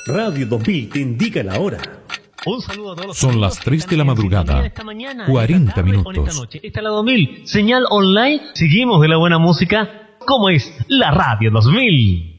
Radio 2000 te indica la hora. Un saludo a todos los Son las 3 de la madrugada, 40 minutos. Esta es la 2000, señal online. Seguimos de la buena música, como es la Radio 2000.